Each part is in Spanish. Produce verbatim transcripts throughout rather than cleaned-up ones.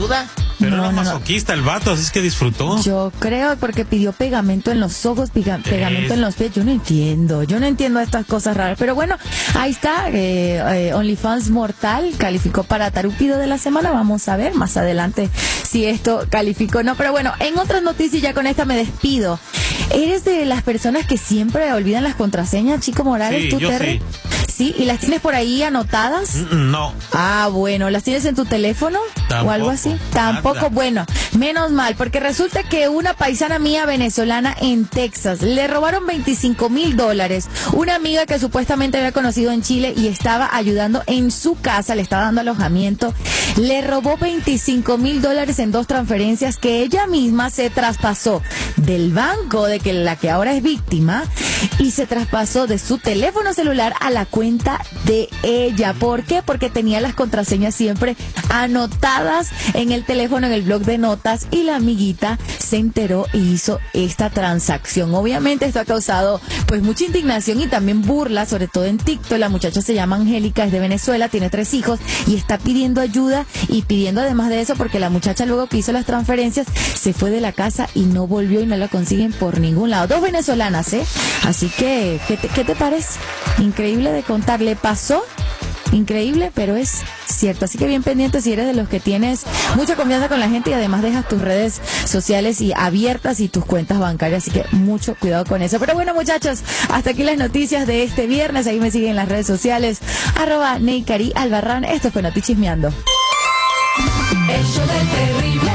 ayuda. Pero No, era no, no. masoquista el vato, así es que disfrutó. Yo creo porque pidió pegamento en los ojos, piga- pegamento Es- en los pies. Yo no entiendo, yo no entiendo estas cosas raras. Pero bueno, ahí está, eh, eh, OnlyFans Mortal calificó para Tarúpido de la semana. Vamos a ver más adelante si esto calificó o no. Pero bueno, en otras noticias, ya con esta me despido. ¿Eres de las personas que siempre olvidan las contraseñas, Chico Morales? Sí, ¿Tú, yo Terry? sí. ¿Sí? ¿Y las tienes por ahí anotadas? Mm, No. Ah, bueno, ¿las tienes en tu teléfono? Tampoco, ¿O algo así? Tampoco, nada. bueno, menos mal, porque resulta que una paisana mía venezolana en Texas le robaron veinticinco mil dólares. Una amiga que supuestamente había conocido en Chile y estaba ayudando en su casa, le estaba dando alojamiento, le robó veinticinco mil dólares en dos transferencias que ella misma se traspasó del banco de que la que ahora es víctima y se traspasó de su teléfono celular a la cuenta de ella. ¿Por qué? Porque tenía las contraseñas siempre anotadas en el teléfono, en el blog de notas, y la amiguita se enteró y hizo esta transacción. Obviamente esto ha causado pues mucha indignación y también burla, sobre todo en TikTok. La muchacha se llama Angélica, es de Venezuela, tiene tres hijos y está pidiendo ayuda y pidiendo además de eso porque la muchacha luego que hizo las transferencias se fue de la casa y no volvió y no la consiguen por ningún lado. Dos venezolanas, ¿eh? Así que, ¿qué te, qué te parece? Increíble de contar, le pasó. Increíble, pero es cierto. Así que bien pendiente si eres de los que tienes mucha confianza con la gente y además dejas tus redes sociales y abiertas y tus cuentas bancarias. Así que mucho cuidado con eso. Pero bueno, muchachos, hasta aquí las noticias de este viernes. Ahí me siguen en las redes sociales. Arroba Neikari Albarrán. Esto fue Noti Chismeando. El show del terrible.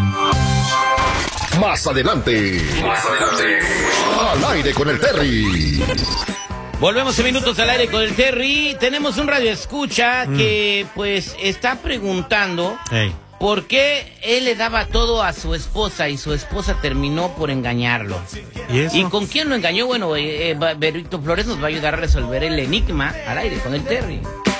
Más adelante. Más adelante. Al aire con el Terry. Volvemos en minutos al aire con el Terry. Tenemos un radio escucha Mm. que pues está preguntando Ey. por qué él le daba todo a su esposa y su esposa terminó por engañarlo. ¿Y eso? ¿Y con quién lo engañó? Bueno, eh, eh, Berito Flores nos va a ayudar a resolver el enigma al aire con el Terry.